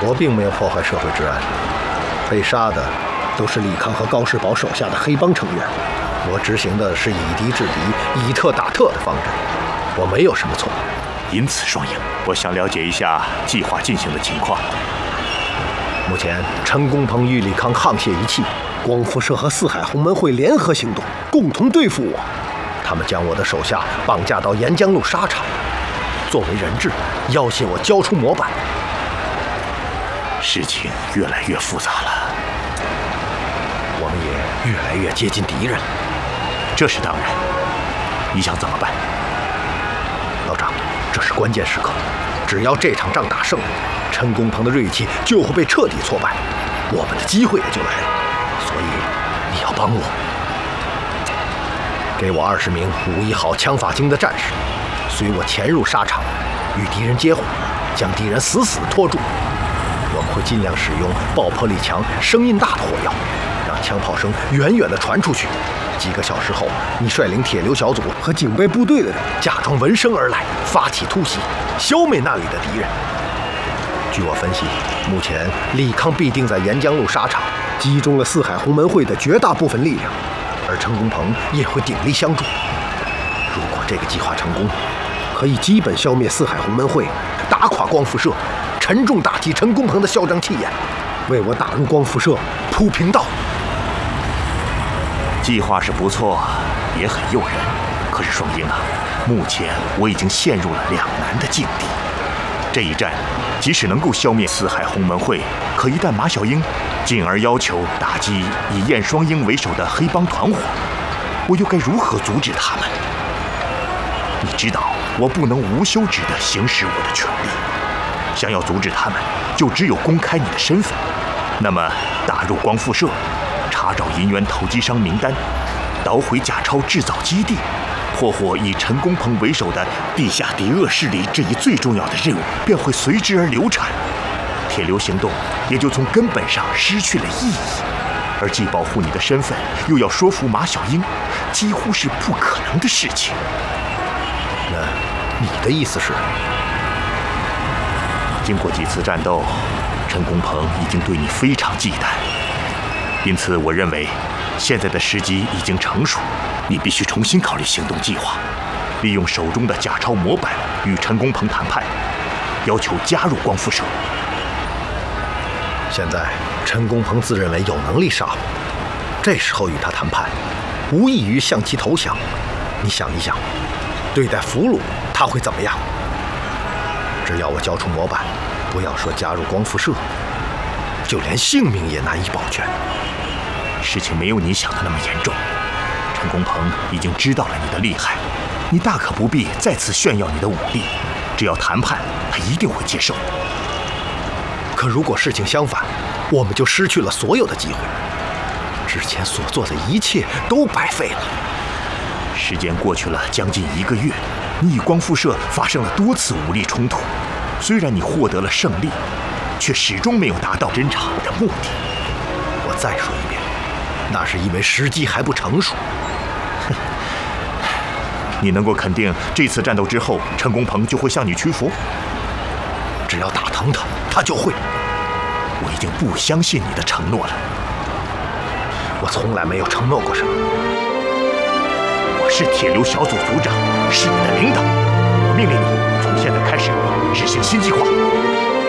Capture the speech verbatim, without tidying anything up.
我并没有破坏社会治安，被杀的都是李康和高士宝手下的黑帮成员。我执行的是以敌制敌、以特打特的方针，我没有什么错。 因此，双鹰，我想了解一下计划进行的情况。 目前，陈公鹏与李康沆瀣一气，光复社和四海洪门会联合行动，共同对付我。他们将我的手下绑架到沿江路沙场，作为人质，要挟我交出模板。 事情越来越复杂了， 我们也越来越接近敌人。 这是当然。你想怎么办？ 老长，这是关键时刻，只要这场仗打胜了，陈公鹏的锐气就会被彻底挫败，我们的机会也就来了。所以你要帮我，给我二十名武艺好、枪法精的战士，随我潜入沙场，与敌人接火，将敌人死死拖住。我们会尽量使用爆破力强、声音大的火药，让枪炮声远远地传出去。几个小时后，你率领铁流小组和警备部队的人，假装闻声而来，发起突袭，消灭那里的敌人。据我分析，目前李康必定在沿江路沙场集中了四海洪门会的绝大部分力量，而陈公鹏也会鼎力相助。如果这个计划成功，可以基本消灭四海洪门会，打垮光复社，沉重打击陈公鹏的嚣张气焰，为我打入光复社铺平道。 计划是不错，也很诱人。可是双鹰啊，目前我已经陷入了两难的境地。这一战，即使能够消灭四海洪门会，可一旦马小英进而要求打击以燕双鹰为首的黑帮团伙，我又该如何阻止他们？你知道，我不能无休止地行使我的权利。想要阻止他们，就只有公开你的身份。那么，打入光复社，查找银元投机商名单，捣毁假钞制造基地，破获以陈公鹏为首的地下敌恶势力这一最重要的任务，便会随之而流产。铁流行动也就从根本上失去了意义。而既保护你的身份，又要说服马小英，几乎是不可能的事情。 那你的意思是？ 经过几次战斗，陈公鹏已经对你非常忌惮，因此我认为现在的时机已经成熟，你必须重新考虑行动计划，利用手中的假钞模板与陈公鹏谈判，要求加入光复社。 现在陈公鹏自认为有能力杀我，这时候与他谈判，无异于向其投降。你想一想，对待俘虏他会怎么样？只要我交出模板，不要说加入光复社，就连性命也难以保全。 事情没有你想的那么严重，陈公鹏已经知道了你的厉害，你大可不必再次炫耀你的武力。只要谈判，他一定会接受。 可如果事情相反，我们就失去了所有的机会，之前所做的一切都白费了。 时间过去了将近一个月，你与光复社发生了多次武力冲突，虽然你获得了胜利，却始终没有达到侦查的目的。 我再说一遍，那是因为时机还不成熟。 你能够肯定这次战斗之后，陈公鹏就会向你屈服？ 只要打疼他，他就会。 我已经不相信你的承诺了。 我从来没有承诺过什么。 我是铁流小组组长，是你的领导，我命令你从现在开始执行新计划。